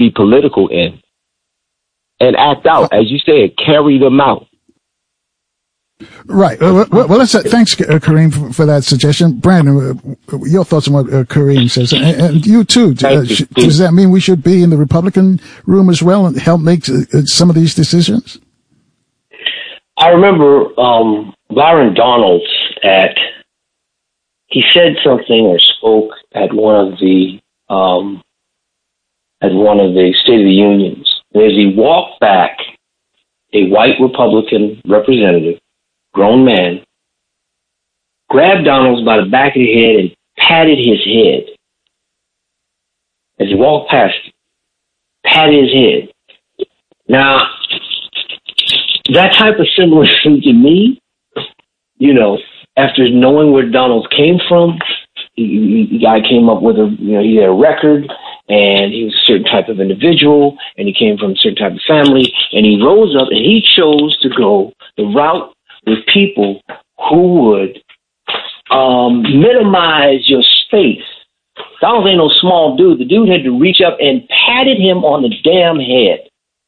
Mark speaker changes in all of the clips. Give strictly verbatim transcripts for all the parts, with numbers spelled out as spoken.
Speaker 1: be political in, and act out, as you said, carry them out.
Speaker 2: Right. Well, well, well let's uh, thanks, uh, Kareem, for, for that suggestion. Brandon, uh, your thoughts on what uh, Kareem says, and, and you too. Uh, sh- does that mean we should be in the Republican room as well and help make uh, some of these decisions?
Speaker 3: I remember um, Byron Donalds at he said something or spoke at one of the um, at one of the State of the Unions. And as he walked back, a white Republican representative, grown man, grabbed Donalds by the back of the head and patted his head. As he walked past him, patted his head. Now, that type of symbolism to me, you know, after knowing where Donalds came from, he, he, the guy came up with a, you know, he had a record, and he was a certain type of individual, and he came from a certain type of family, and he rose up and he chose to go the route with people who would um, minimize your space. Donald ain't no small dude. The dude had to reach up and patted him on the damn head.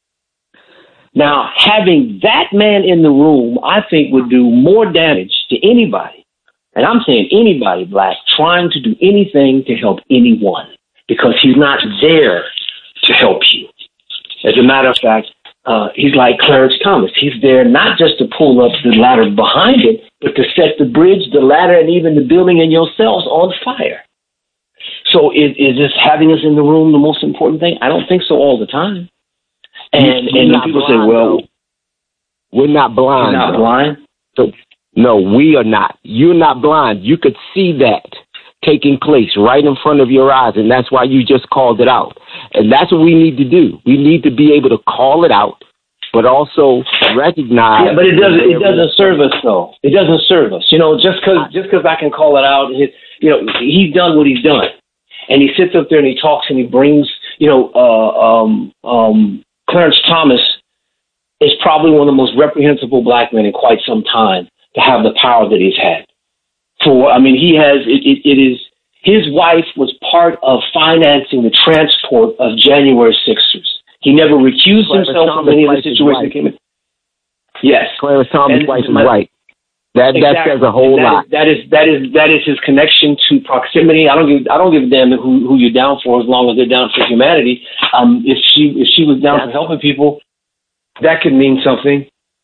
Speaker 3: Now, having that man in the room, I think, would do more damage to anybody, and I'm saying anybody black, trying to do anything to help anyone, because he's not there to help you. As a matter of fact, uh, he's like Clarence Thomas. He's there not just to pull up the ladder behind it, but to set the bridge, the ladder, and even the building and yourselves on fire. So is, is this having us in the room the most important thing? I don't think so all the time. And, and when people
Speaker 1: blind,
Speaker 3: say, well,
Speaker 1: though. We're not blind.
Speaker 3: You're not
Speaker 1: though.
Speaker 3: blind?
Speaker 1: So, no, we are not. You're not blind. You could see that taking place right in front of your eyes, and that's why you just called it out. And that's what we need to do. We need to be able to call it out, but also recognize.
Speaker 3: Yeah, but it doesn't. It doesn't serve us, though. It doesn't serve us. You know, just because just because I can call it out, you know, he's done what he's done, and he sits up there and he talks and he brings, you know, uh, um, um, Clarence Thomas is probably one of the most reprehensible black men in quite some time to have the power that he's had. For, I mean, he has, it, it, it is, his wife was part of financing the transport of January sixers. He never recused
Speaker 1: Clarence
Speaker 3: himself
Speaker 1: Thomas
Speaker 3: from any of the
Speaker 1: wife is
Speaker 3: situations
Speaker 1: right.
Speaker 3: that came in. Yes.
Speaker 1: Clarence Thomas'
Speaker 3: And
Speaker 1: wife is
Speaker 3: my-
Speaker 1: right. That
Speaker 3: Exactly.
Speaker 1: that says a whole
Speaker 3: that
Speaker 1: lot.
Speaker 3: Is, that is that is that is his connection to proximity. I don't give I don't give a damn who, who you're down for, as long as they're down for humanity. Um, if she if she was down
Speaker 1: That's,
Speaker 3: for helping people, that could mean something.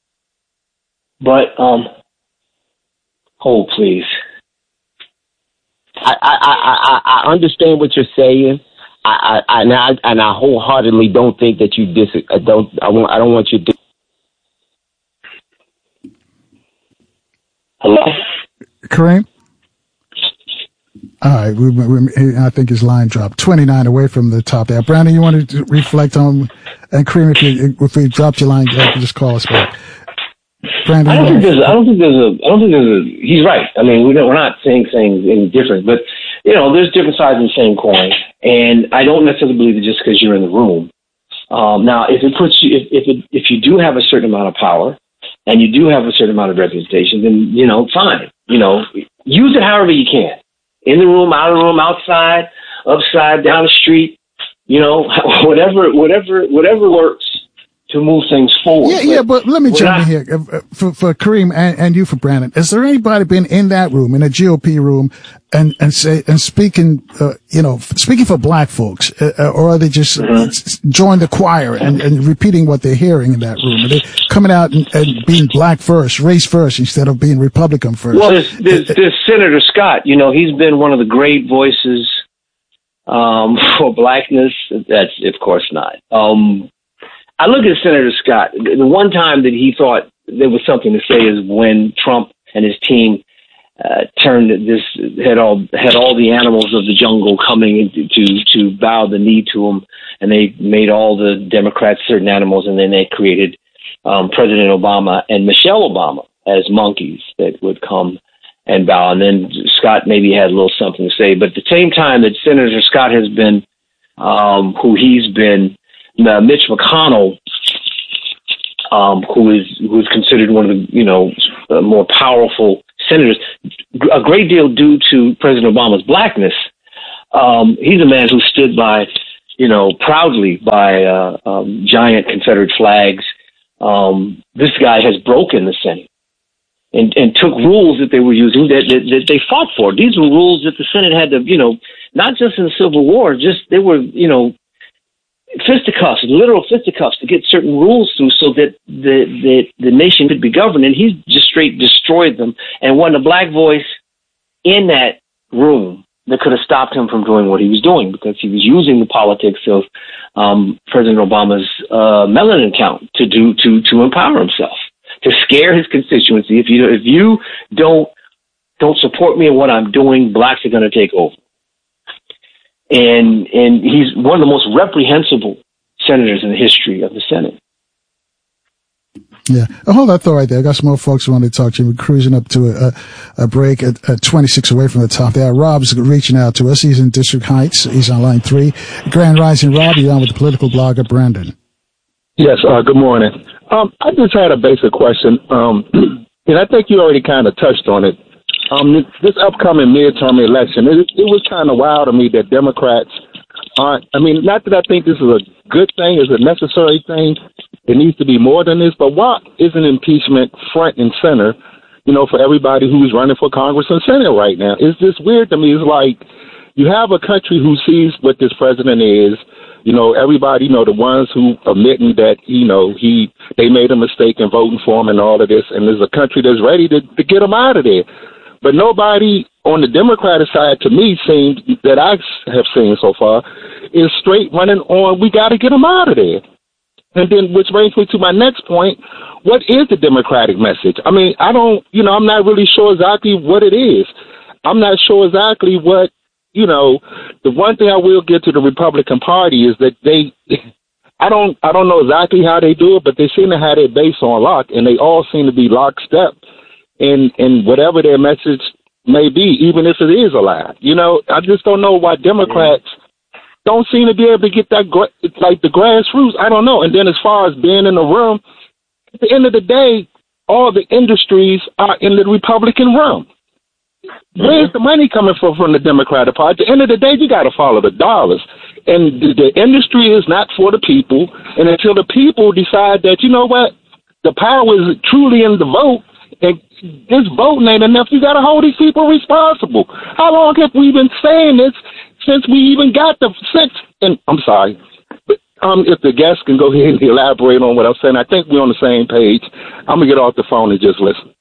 Speaker 3: But um, hold please.
Speaker 1: I, I, I, I I understand what you're saying. I, I, and I and I wholeheartedly don't think that you dis. I don't. I want. I don't want you to.
Speaker 3: Hello?
Speaker 2: Kareem? All right. We, we, I think his line dropped. twenty-nine away from the top there. Brandon, you wanted to reflect on, and Kareem, if, you, if we dropped your line, you can just call us back. Brandon,
Speaker 3: I don't think
Speaker 2: wanna,
Speaker 3: there's. I don't think there's a. I don't think there's a. He's right. I mean, we don't, we're not saying things any different, but you know, there's different sides of the same coin, and I don't necessarily believe it just because you're in the room. Um, now, if it puts you, if if, it, if you do have a certain amount of power, and you do have a certain amount of representation, then you know, fine. You know, use it however you can. In the room, out of the room, outside, upside, down the street. You know, whatever, whatever, whatever works to move things forward.
Speaker 2: Yeah, yeah, but let me
Speaker 3: We're
Speaker 2: jump
Speaker 3: not-
Speaker 2: in here uh, for, for Kareem and, and you for Brandon. Has there anybody been in that room, in a G O P room, and and say and speaking, uh, you know, speaking for black folks, uh, or are they just mm-hmm. join the choir and, and repeating what they're hearing in that room? Are they coming out and, and being black first, race first, instead of being Republican first?
Speaker 3: Well, there's, there's, there's Senator Scott. You know, he's been one of the great voices um, for blackness. That's, of course, not. Um, I look at Senator Scott. The one time that he thought there was something to say is when Trump and his team uh, turned this had all had all the animals of the jungle coming to to bow the knee to him, and they made all the Democrats certain animals, and then they created um, President Obama and Michelle Obama as monkeys that would come and bow. And then Scott maybe had a little something to say, but at the same time that Senator Scott has been, um, who he's been. Uh, Mitch McConnell, um, who is who is considered one of the you know uh, more powerful senators, a great deal due to President Obama's blackness. Um, he's a man who stood by, you know, proudly by uh, um, giant Confederate flags. Um, this guy has broken the Senate and, and took rules that they were using that, that, that they fought for. These were rules that the Senate had to, you know, not just in the Civil War, just they were, you know, fisticuffs, literal fisticuffs to get certain rules through so that the, the, the nation could be governed. And he just straight destroyed them. And wasn't a black voice in that room that could have stopped him from doing what he was doing, because he was using the politics of um, President Obama's uh, melanin count to do to to empower himself, to scare his constituency. If you if you don't don't support me in what I'm doing, blacks are going to take over. And and he's one of the most reprehensible senators in the history of the Senate.
Speaker 2: Yeah. Oh, hold that thought right there. I got some more folks who want to talk to you. We're cruising up to a, a break at, at twenty-six away from the top there. Rob's reaching out to us. He's in District Heights. He's on line three. Grand Rising Rob, you're on with the political blogger Brandon.
Speaker 4: Yes, uh, good morning. Um, I just had a basic question. Um, and I think you already kind of touched on it. Um, this upcoming midterm election, it, it was kind of wild to me that Democrats aren't, I mean, not that I think this is a good thing, it's a necessary thing. It needs to be more than this, but why isn't impeachment front and center, you know, for everybody who's running for Congress and Senate right now? It's just weird to me. It's like you have a country who sees what this president is, you know, everybody, you know, the ones who admitting that, you know, he, they made a mistake in voting for him and all of this, and there's a country that's ready to, to get him out of there. But nobody on the Democratic side, to me, seems that I have seen so far, is straight running on, we got to get him out of there. And then, which brings me to my next point, what is the Democratic message? I mean, I don't, you know, I'm not really sure exactly what it is. I'm not sure exactly what, you know, the one thing I will give to the Republican Party is that they, I don't, I don't know exactly how they do it, but they seem to have their base on lock, and they all seem to be lockstep in, in whatever their message may be, even if it is a lie. You know, I just don't know why Democrats don't seem to be able to get that, like the grassroots. I don't know. And then as far as being in the room, at the end of the day, all the industries are in the Republican realm. Where's the money coming from from the Democratic Party? At the end of the day, you got to follow the dollars. And the, the industry is not for the people. And until the people decide that, you know what, the power is truly in the vote, and this voting ain't enough, you got to hold these people responsible. How long have we been saying this? Since we even got the since, and I'm sorry, but um, if the guests can go ahead and elaborate on what I'm saying, I think we're on the same page. I'm gonna get off the phone and just listen.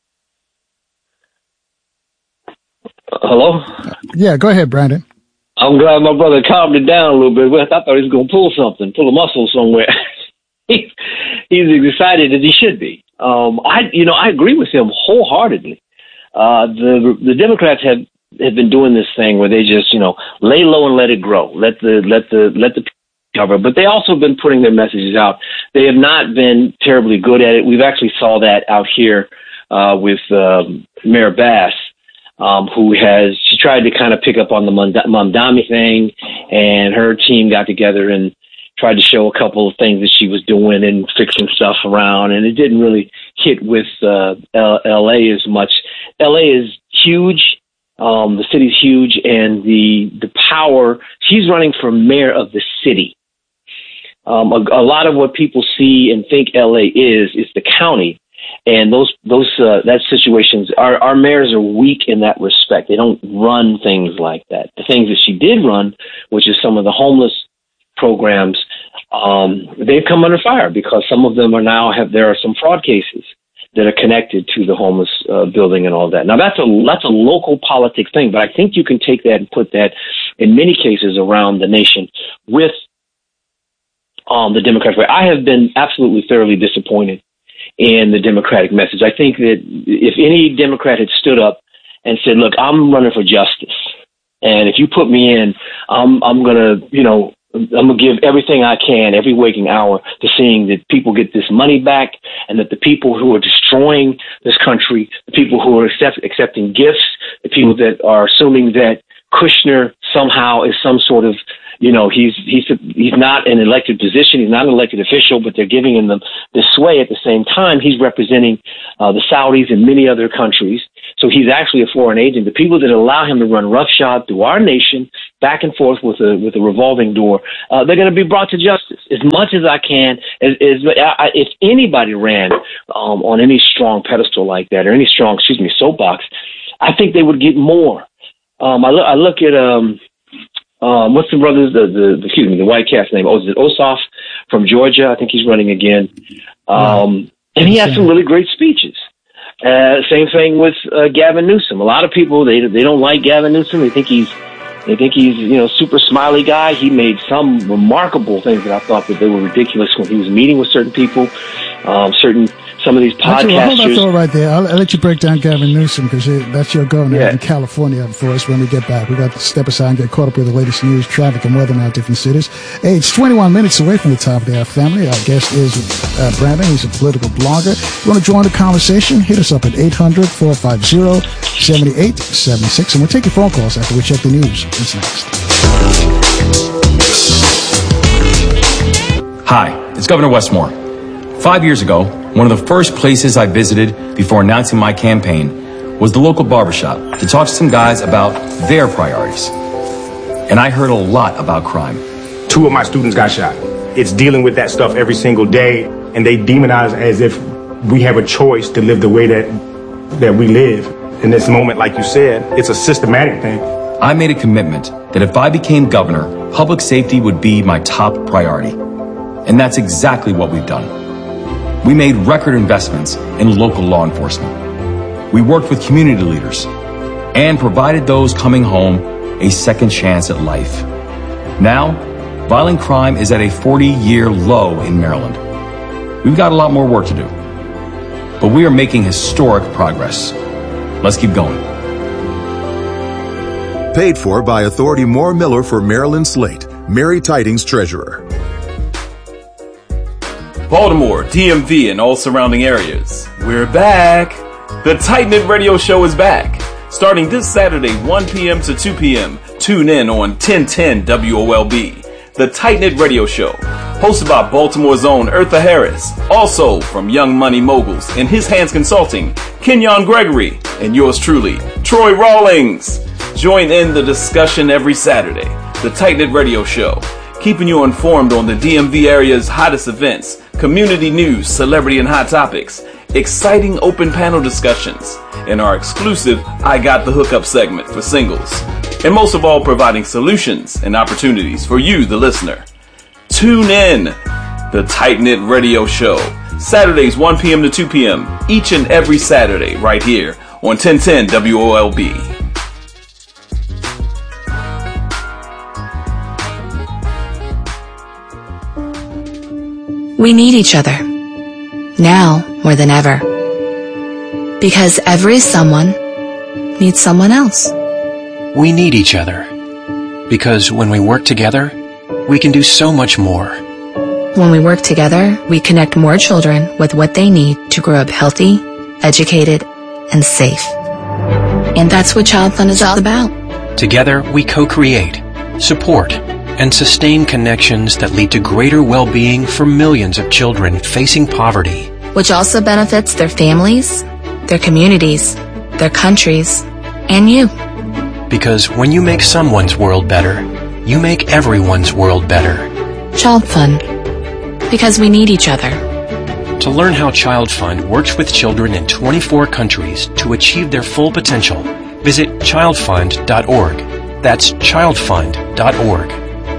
Speaker 3: Hello?
Speaker 2: Yeah, go ahead, Brandon.
Speaker 3: I'm glad my brother calmed it down a little bit. I thought he was gonna pull something, pull a muscle somewhere. he's, he's as excited as he should be. Um, I, you know, I agree with him wholeheartedly. Uh, the the Democrats have. have been doing this thing where they just, you know, lay low and let it grow. Let the, let the, let the cover. But they also been putting their messages out. They have not been terribly good at it. We've actually saw that out here, uh, with, um, Mayor Bass, um, who has, she tried to kind of pick up on the Mamdani thing, and her team got together and tried to show a couple of things that she was doing and fixing stuff around. And it didn't really hit with, uh, L A as much. L A is huge. Um, the city's huge, and the the power, she's running for mayor of the city. Um, a, a lot of what people see and think L A is, is the county. And those, those, uh, that situations, our, our mayors are weak in that respect. They don't run things like that. The things that she did run, which is some of the homeless programs, um, they've come under fire because some of them are now have, there are some fraud cases that are connected to the homeless uh, building and all that. Now, that's a that's a local politics thing, but I think you can take that and put that in many cases around the nation with um, the Democratic way. I have been absolutely thoroughly disappointed in the Democratic message. I think that if any Democrat had stood up and said, look, I'm running for justice, and if you put me in, I'm, I'm going to, you know, I'm going to give everything I can, every waking hour, to seeing that people get this money back, and that the people who are destroying this country, the people who are accept, accepting gifts, the people that are assuming that Kushner somehow is some sort of, you know, he's he's he's not an elected position, he's not an elected official, but they're giving him the, the sway. At the same time, he's representing uh, the Saudis and many other countries. So he's actually a foreign agent. The people that allow him to run roughshod through our nation, back and forth with a with a revolving door, uh, they're going to be brought to justice. As much as I can, as, as I, if anybody ran um, on any strong pedestal like that, or any strong, excuse me, soapbox, I think they would get more. Um, I look, I look at um, um, what's the brothers, the, the excuse me, the white cat's name? Oh, is it Ossoff from Georgia? I think he's running again, um, and he has some really great speeches. Uh, same thing with uh, Gavin Newsom. A lot of people, they they don't like Gavin Newsom. They think he's they think he's you know super smiley guy. He made some remarkable things that I thought that they were ridiculous when he was meeting with certain people, um, certain some of these podcasters.
Speaker 2: Hold that thought right there. I'll, I'll let you break down Gavin Newsom because that's your governor yeah. in California for us when we get back. We got to step aside and get caught up with the latest news, traffic, and weather in our different cities. Hey, it's twenty-one minutes away from the top of the hour, family. Our guest is uh, Brandon. He's a political blogger. If you want to join the conversation, hit us up at eight hundred, four five zero, seven eight seven six, and we'll take your phone calls after we check the news. That's next.
Speaker 5: Hi, it's Governor Westmore. Five years ago, one of the first places I visited before announcing my campaign was the local barbershop to talk to some guys about their priorities. And I heard a lot about crime.
Speaker 6: Two of my students got shot. It's dealing with that stuff every single day, and they demonize as if we have a choice to live the way that that we live. In this moment, like you said, it's a systematic thing.
Speaker 5: I made a commitment that if I became governor, public safety would be my top priority. And that's exactly what we've done. We made record investments in local law enforcement. We worked with community leaders and provided those coming home a second chance at life. Now, violent crime is at a forty-year low in Maryland. We've got a lot more work to do, but we are making historic progress. Let's keep going.
Speaker 7: Paid for by Authority Moore Miller for Maryland Slate, Mary Tidings Treasurer.
Speaker 8: Baltimore, D M V, and all surrounding areas. We're back. The Tight Knit Radio Show is back. Starting this Saturday, one p.m. to two p.m. Tune in on ten ten W O L B. The Tight Knit Radio Show, hosted by Baltimore's own Eartha Harris. Also from Young Money Moguls and His Hands Consulting, Kenyon Gregory, and yours truly, Troy Rawlings. Join in the discussion every Saturday. The Tight Knit Radio Show, keeping you informed on the D M V area's hottest events, community news, celebrity and hot topics, exciting open panel discussions, and our exclusive I Got the Hookup segment for singles. And most of all, providing solutions and opportunities for you, the listener. Tune in. The Tight Knit Radio Show, Saturdays one p.m. to two p.m. each and every Saturday right here on ten ten W O L B.
Speaker 9: We need each other, now more than ever, because every someone needs someone else.
Speaker 10: We need each other, because when we work together, we can do so much more.
Speaker 9: When we work together, we connect more children with what they need to grow up healthy, educated, and safe. And that's what Child Fund is all about.
Speaker 10: Together, we co-create, support, and sustain connections that lead to greater well-being for millions of children facing poverty.
Speaker 9: Which also benefits their families, their communities, their countries, and you.
Speaker 10: Because when you make someone's world better, you make everyone's world better.
Speaker 9: Child Fund. Because we need each other.
Speaker 10: To learn how Child Fund works with children in twenty-four countries to achieve their full potential, visit child fund dot org. That's child fund dot org.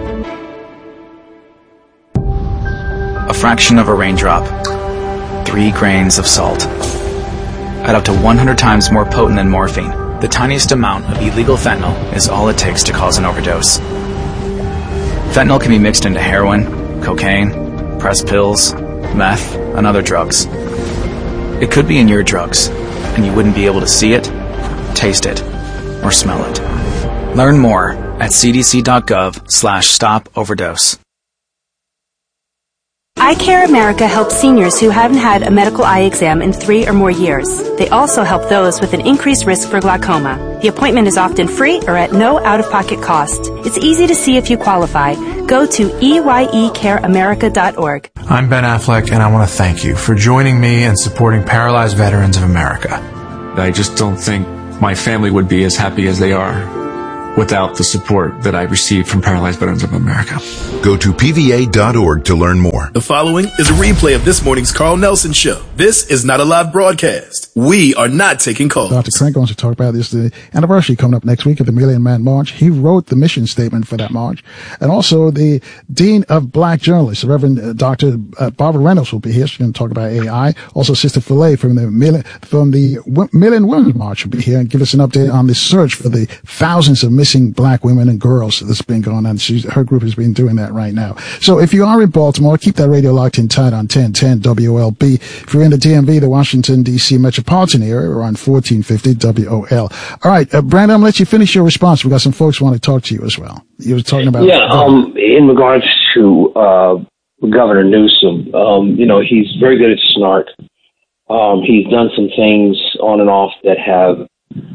Speaker 11: A fraction of a raindrop, three grains of salt. At up to one hundred times more potent than morphine, the tiniest amount of illegal fentanyl is all it takes to cause an overdose. Fentanyl can be mixed into heroin, cocaine, pressed pills, meth, and other drugs. It could be in your drugs, and you wouldn't be able to see it, taste it, or smell it. Learn more at c d c dot gov slash stop overdose.
Speaker 12: Eye Care America helps seniors who haven't had a medical eye exam in three or more years. They also help those with an increased risk for glaucoma. The appointment is often free or at no out-of-pocket cost. It's easy to see if you qualify. Go to E Y E care america dot org.
Speaker 13: I'm Ben Affleck, and I want to thank you for joining me and supporting Paralyzed Veterans of America.
Speaker 14: I just don't think my family would be as happy as they are without the support that I received from Paralyzed Veterans of America.
Speaker 7: Go to P V A dot org to learn more.
Speaker 15: The following is a replay of this morning's Carl Nelson Show. This is not a live broadcast. We are not taking calls.
Speaker 2: Doctor Crank wants to talk about this, the anniversary coming up next week of the Million Man March. He wrote the mission statement for that march. And also the Dean of Black Journalists, the Reverend uh, Doctor Uh, Barbara Reynolds will be here. She's going to talk about A I. Also Sister Filet from the Million, from the w- Million Women March will be here and give us an update on the search for the thousands of missing black women and girls that's been going on. She's, her group has been doing that right now. So if you are in Baltimore, keep that radio locked in tight on ten ten W O L B. If you're in the D M V, the Washington, D C metropolitan area, we're on fourteen fifty W O L. All right, uh, Brandon, I'm going to let you finish your response. We've got some folks who want to talk to you as well. You were talking about...
Speaker 3: Yeah, um, in regards to uh, Governor Newsom, um, you know, he's very good at snark. Um, he's done some things on and off that have...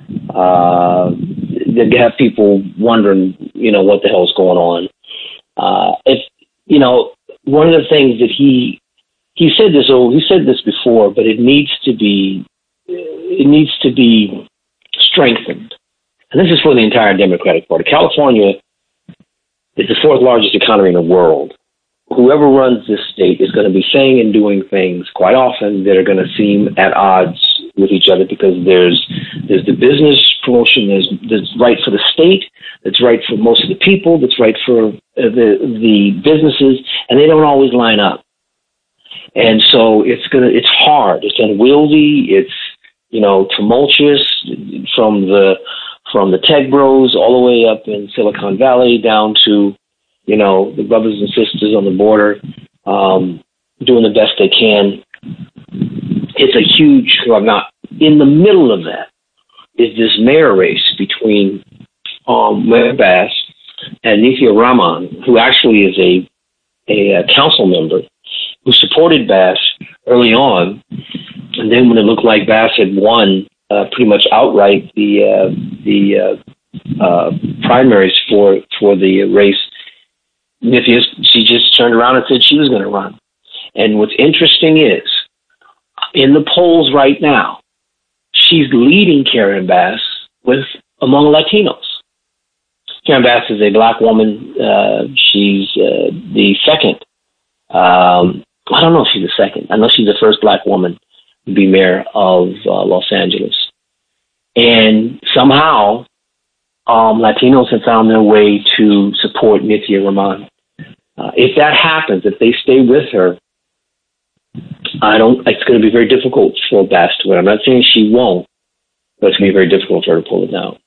Speaker 3: Uh, that have people wondering, you know, what the hell's going on. Uh, if, you know, one of the things that he, he said this, oh, he said this before, but it needs to be, it needs to be strengthened. And this is for the entire Democratic Party. California is the fourth largest economy in the world. Whoever runs this state is going to be saying and doing things quite often that are going to seem at odds with each other, because there's there's the business promotion that's, that's right for the state, that's right for most of the people, that's right for the the businesses, and they don't always line up. And so it's gonna it's hard, it's unwieldy, it's you know tumultuous from the from the tech bros all the way up in Silicon Valley down to you know the brothers and sisters on the border um, doing the best they can. It's a huge, well, not in the middle of that is this mayor race between um, Mayor Bass and Nithya Raman, who actually is a, a, a council member who supported Bass early on. And then when it looked like Bass had won uh, pretty much outright the uh, the uh, uh, primaries for, for the race, Nithya, she just turned around and said she was going to run. And what's interesting is, in the polls right now, she's leading Karen Bass with among Latinos. Karen Bass is a black woman. Uh, she's uh, the second. Um, I don't know if she's the second. I know she's the first black woman to be mayor of uh, Los Angeles. And somehow, um, Latinos have found their way to support Nithya Raman. Uh, if that happens, if they stay with her, I don't. It's going to be very difficult for Bass to win. I'm not saying she won't, but it's going to be very difficult for her to pull it down.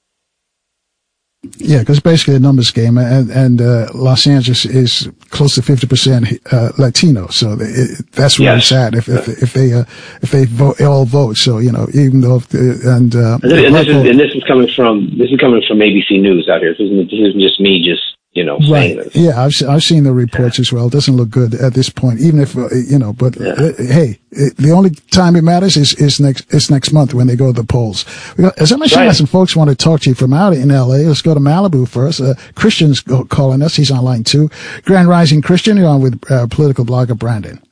Speaker 2: Yeah, because it's basically a numbers game, and and uh, Los Angeles is close to fifty percent uh, Latino, so it, that's where yes. it's at. If if if they uh, if they vote, all vote, so you know, even though if the, and uh,
Speaker 3: and, this, and, this is, and this is coming from this is coming from A B C News out here. This isn't, this isn't just me just. You know,
Speaker 2: right. Yeah, I've I've seen the reports yeah. as well. It doesn't look good at this point, even if, uh, you know, but yeah. uh, hey, it, the only time it matters is, is next, is next month when they go to the polls. We got, as I mentioned, right. some folks want to talk to you from out in L A. Let's go to Malibu first. Uh, Christian's calling us. He's on line two. Grand Rising Christian, you're on with uh, political blogger Brandon.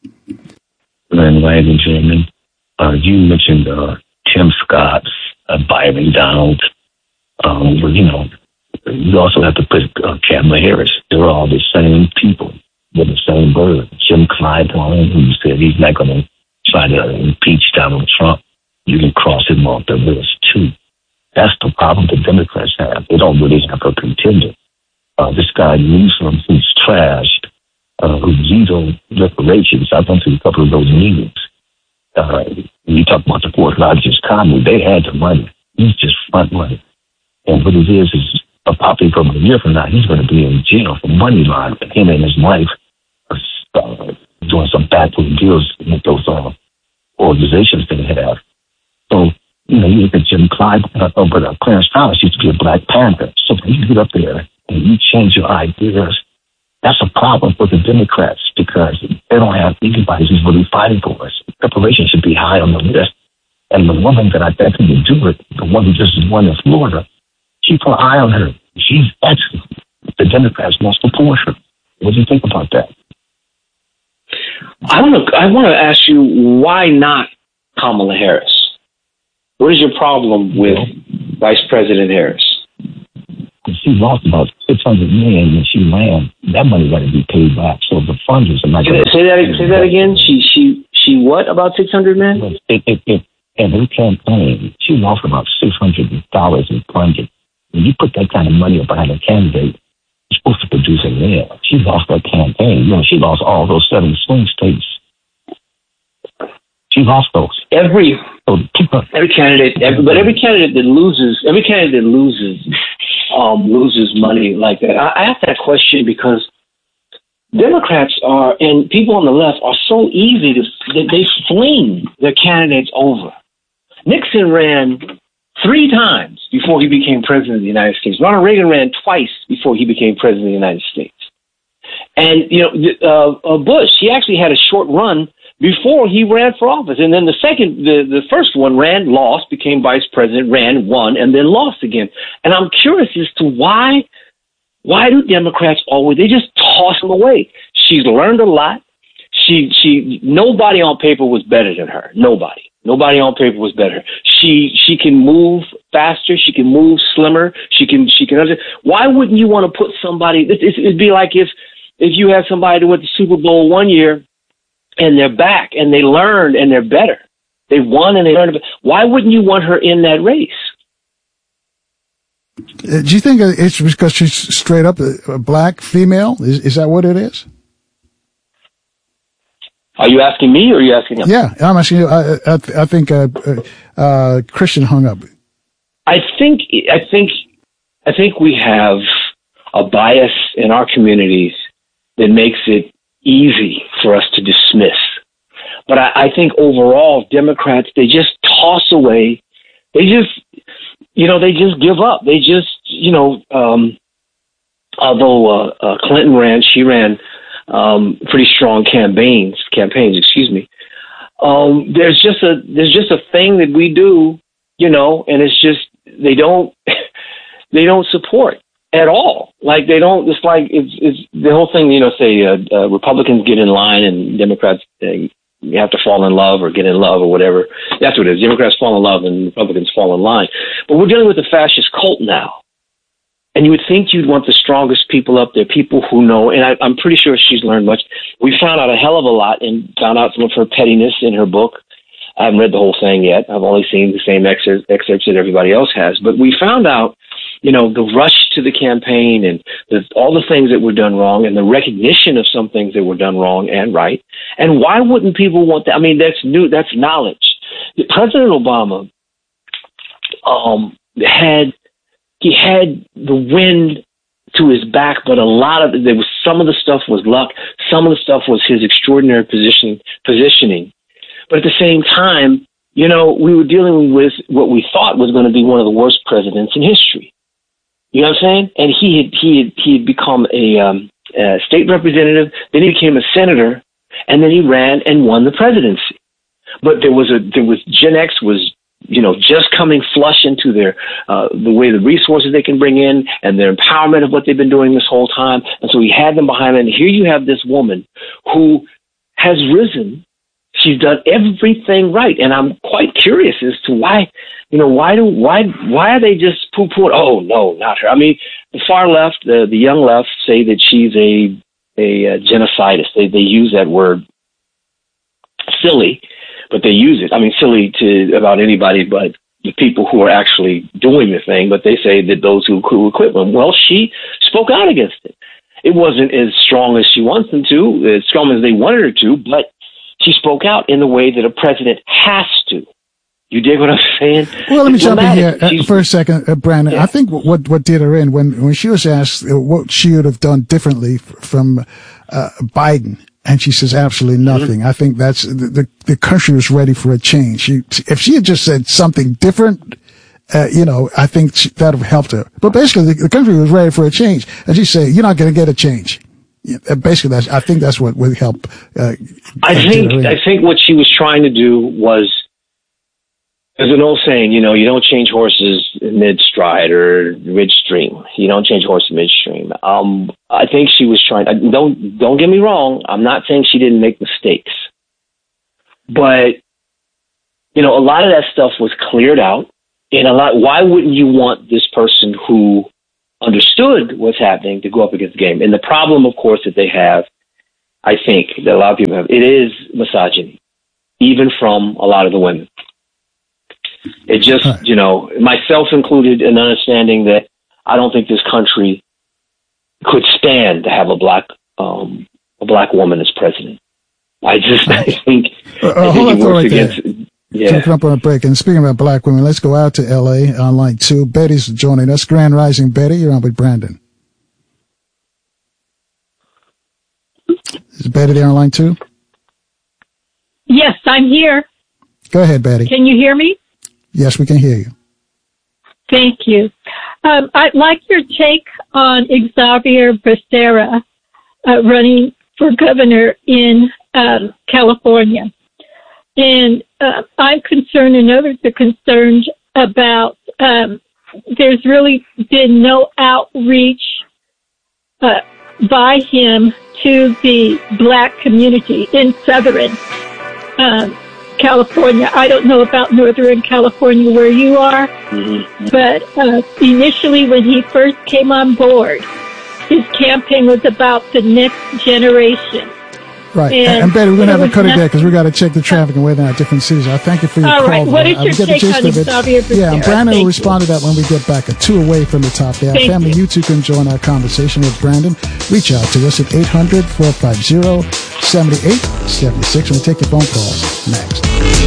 Speaker 16: Grand Rising, gentlemen. Uh, you mentioned, uh, Tim Scott, uh, Byron Donald, um, well, you know, you also have to put uh, Kamala Harris. They're all the same people with the same bird. Jim Clyburn, who said he's not going to try to impeach Donald Trump. You can cross him off the list, too. That's the problem the Democrats have. They don't really have a contender. Uh, this guy, Newsom, who's trashed, uh, who's zero reparations. I've been to a couple of those meetings. Uh, when you talk about the fourth largest economy, they had the money. He's just front money. And what it is is, a probably from a year from now, he's going to be in jail for money laundering. Him and his wife are uh, doing some backroom deals with those uh, organizations they have. So, you know, you look at Jim Clyde, uh, but uh, Clarence Thomas used to be a Black Panther. So when you get up there and you change your ideas, that's a problem for the Democrats, because they don't have anybody who's really fighting for us. Preparation should be high on the list. And the woman that I think can do it, the one who just won in Florida, keep her eye on her. She's excellent. The Democrats must support her. What do you think about that?
Speaker 3: I want to. I want to ask you, why not Kamala Harris? What is your problem with Vice President Harris?
Speaker 16: She lost about six hundred million when she ran. That money got to be paid back. So the funders are not.
Speaker 3: Say that. Say that, say that again. She she she what about six hundred million?
Speaker 16: It, it, it, every campaign, she lost about six hundred dollars in funding. When you put that kind of money behind a candidate, you're supposed to produce a mayor. She lost that campaign. You know, she lost all those seven swing states. She lost those.
Speaker 3: Every
Speaker 16: so people,
Speaker 3: every candidate, every, but every candidate that loses, every candidate that loses, um, loses money like that. I, I ask that question because Democrats are, and people on the left are so easy to they, they fling their candidates over. Nixon ran three times before he became president of the United States. Ronald Reagan ran twice before he became president of the United States. And, you know, uh, uh, Bush, he actually had a short run before he ran for office. And then the second, the, the first one ran, lost, became vice president, ran, won, and then lost again. And I'm curious as to why, why do Democrats always, they just toss them away? She's learned a lot. She, she, nobody on paper was better than her. Nobody. Nobody on paper was better. She she can move faster. She can move slimmer. She can she can. Why wouldn't you want to put somebody? It, it'd be like if if you had somebody that went to Super Bowl one year and they're back and they learned and they're better. They won and they learned. Why wouldn't you want her in that race?
Speaker 2: Uh, do you think it's because she's straight up a, a black female? Is is that what it is?
Speaker 3: Are you asking me or are you asking him?
Speaker 2: Yeah, I'm asking you. I, I, I think uh, uh, Christian hung up.
Speaker 3: I think I think I think we have a bias in our communities that makes it easy for us to dismiss. But I, I think overall, Democrats, they just toss away. They just, you know, they just give up. They just, you know, um, although uh, uh, Clinton ran, she ran. Um, pretty strong campaigns, campaigns, excuse me. Um, there's just a, there's just a thing that we do, you know, and it's just, they don't, they don't support at all. Like they don't, it's like, it's, it's the whole thing, you know, say, uh, uh, Republicans get in line and Democrats, uh, you have to fall in love or get in love or whatever. That's what it is. Democrats fall in love and Republicans fall in line. But we're dealing with a fascist cult now. And you would think you'd want the strongest people up there, people who know, and I, I'm pretty sure she's learned much. We found out a hell of a lot and found out some of her pettiness in her book. I haven't read the whole thing yet. I've only seen the same excerpts, excerpts that everybody else has. But we found out, you know, the rush to the campaign and the, all the things that were done wrong and the recognition of some things that were done wrong and right. And why wouldn't people want that? I mean, that's new. That's knowledge. President Obama um, had... He had the wind to his back, but a lot of there was some of the stuff was luck, some of the stuff was his extraordinary position positioning. But at the same time, you know, we were dealing with what we thought was going to be one of the worst presidents in history. You know what I'm saying? And he had he had he had become a, um, a state representative, then he became a senator, and then he ran and won the presidency. But there was a there was Gen X was. you know, just coming flush into their, uh, the way the resources they can bring in and their empowerment of what they've been doing this whole time. And so he had them behind him. And here you have this woman who has risen. She's done everything right. And I'm quite curious as to why, you know, why do, why, why are they just poo-pooing? Oh, no, not her. I mean, the far left, the, the young left say that she's a, a, a genocidist. They, they use that word silly. But they use it. I mean, silly to about anybody but the people who are actually doing the thing. But they say that those who, who equip them. Well, she spoke out against it. It wasn't as strong as she wants them to, as strong as they wanted her to, but she spoke out in the way that a president has to. You dig what I'm saying?
Speaker 2: Well, let me jump in here uh, for a second, uh, Brandon. Yeah. I think what what did her in when when she was asked uh, what she would have done differently from uh, Biden. And she says absolutely nothing. Mm-hmm. I think that's the, the the country was ready for a change. She, if she had just said something different, uh, you know, I think she, that would have helped her. But basically, the, the country was ready for a change. And she said, "You're not going to get a change. basically, that's, I think that's what would help. Uh,
Speaker 3: I think I think what she was trying to do was, there's an old saying, you know, you don't change horses mid-stride or midstream. You don't change horses midstream. Um, I think she was trying. Don't don't get me wrong. I'm not saying she didn't make mistakes, but you know, a lot of that stuff was cleared out, and a lot. Why wouldn't you want this person who understood what's happening to go up against the game? And the problem, of course, that they have, I think, that a lot of people have, it is misogyny, even from a lot of the women. It just, you know, myself included, in understanding that I don't think this country could stand to have a black um, a black woman as president. I just, I think,
Speaker 2: uh,
Speaker 3: I think it works
Speaker 2: right
Speaker 3: against.
Speaker 2: There.
Speaker 3: Yeah.
Speaker 2: Come up on a break. And speaking about black women, let's go out to L A on line two. Betty's joining us. Grand Rising, Betty. You're on with Brandon. Is Betty there on line two?
Speaker 17: Yes, I'm here.
Speaker 2: Go ahead, Betty.
Speaker 17: Can you hear me?
Speaker 2: Yes, we can hear you.
Speaker 17: Thank you. Um, I'd like your take on Xavier Becerra uh, running for governor in um, California. And uh, I'm concerned, and others are concerned about, um, there's really been no outreach uh, by him to the black community in Southern um California. I don't know about Northern California where you are, mm-hmm. but uh, initially when he first came on board, his campaign was about the next generation.
Speaker 2: Right. And, and Betty, we're going to have to cut it there because we got to check the traffic and whether out different cities. I thank you for your
Speaker 17: All
Speaker 2: call.
Speaker 17: right. What is
Speaker 2: I
Speaker 17: your take on Xavier Becerra?
Speaker 2: Yeah, and Brandon will respond to that when we get back at two away from the top there.
Speaker 17: Thank
Speaker 2: Family,
Speaker 17: you.
Speaker 2: you too can join our conversation with Brandon. Reach out to us at eight hundred, four five zero, seven eight seven six. We'll take your phone calls next.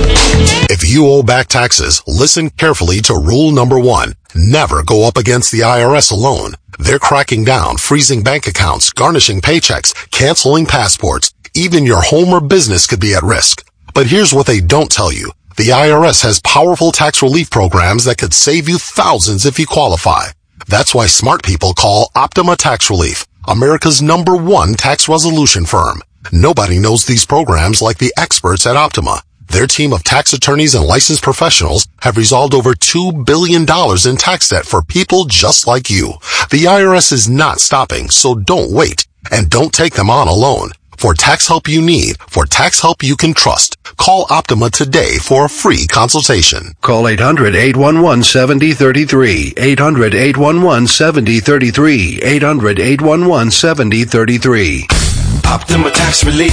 Speaker 18: If you owe back taxes, listen carefully to rule number one. Never go up against the I R S alone. They're cracking down, freezing bank accounts, garnishing paychecks, canceling passports. Even your home or business could be at risk. But here's what they don't tell you. The I R S has powerful tax relief programs that could save you thousands if you qualify. That's why smart people call Optima Tax Relief, America's number one tax resolution firm. Nobody knows these programs like the experts at Optima. Their team of tax attorneys and licensed professionals have resolved over two billion dollars in tax debt for people just like you. The I R S is not stopping, so don't wait. And don't take them on alone. For tax help you need, for tax help you can trust, call Optima today for a free consultation.
Speaker 19: Call eight hundred, eight one one, seven zero three three. eight hundred, eight one one, seven zero three three. eight hundred, eight one one, seven zero three three.
Speaker 20: Optima Tax Relief.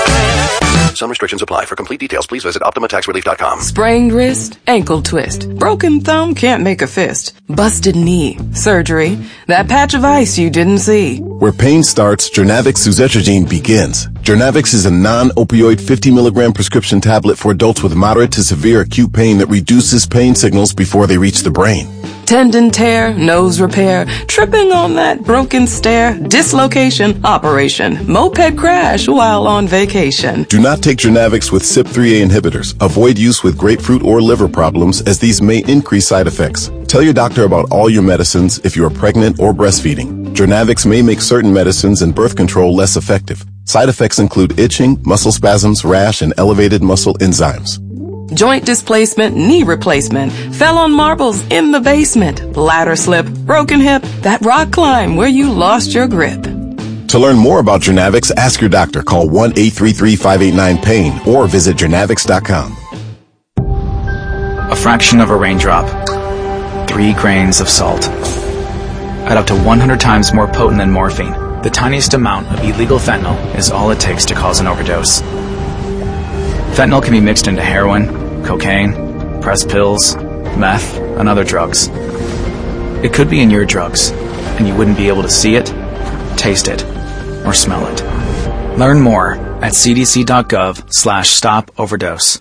Speaker 19: Some restrictions apply. For complete details, please visit optima tax relief dot com.
Speaker 21: Sprained wrist, ankle twist, broken thumb can't make a fist, busted knee, surgery, that patch of ice you didn't see.
Speaker 22: Where pain starts, Jernavix suzetrigine begins. Jernavix is a non-opioid fifty milligram prescription tablet for adults with moderate to severe acute pain that reduces pain signals before they reach the brain.
Speaker 21: Tendon tear, nose repair, tripping on that broken stair, dislocation, operation, moped crash while on vacation.
Speaker 22: Do not take Jernavix with C Y P three A inhibitors. Avoid use with grapefruit or liver problems as these may increase side effects. Tell your doctor about all your medicines if you are pregnant or breastfeeding. Jernavix may make certain medicines and birth control less effective. Side effects include itching, muscle spasms, rash, and elevated muscle enzymes.
Speaker 21: Joint displacement, knee replacement, fell on marbles in the basement, ladder slip, broken hip, that rock climb where you lost your grip.
Speaker 22: To learn more about Jernavix, ask your doctor. Call one eight three three, five eight nine, pain or visit jernavix dot com.
Speaker 11: A fraction of a raindrop. Three grains of salt. At up to one hundred times more potent than morphine, the tiniest amount of illegal fentanyl is all it takes to cause an overdose. Fentanyl can be mixed into heroin, cocaine, pressed pills, meth, and other drugs. It could be in your drugs, and you wouldn't be able to see it, taste it, or smell it. Learn more at cdc.gov slash stop overdose.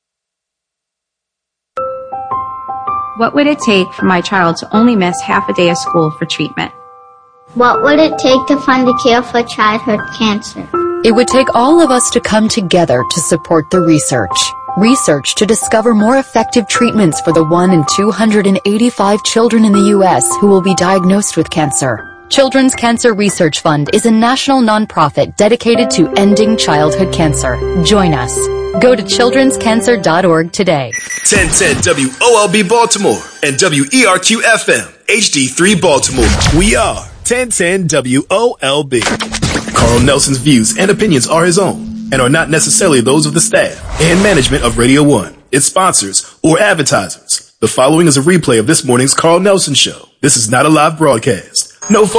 Speaker 23: What would it take for my child to only miss half a day of school for treatment?
Speaker 24: What would it take to fund a cure for childhood cancer?
Speaker 25: It would take all of us to come together to support the research. Research to discover more effective treatments for the one in two hundred eighty-five children in the U S who will be diagnosed with cancer. Children's Cancer Research Fund is a national nonprofit dedicated to ending childhood cancer. Join us. Go to children's cancer dot org today.
Speaker 15: ten ten W O L B Baltimore and W E R Q F M H D three Baltimore. We are ten ten W O L B. Carl Nelson's views and opinions are his own and are not necessarily those of the staff and management of Radio One, its sponsors, or advertisers. The following is a replay of this morning's Carl Nelson Show. This is not a live broadcast. No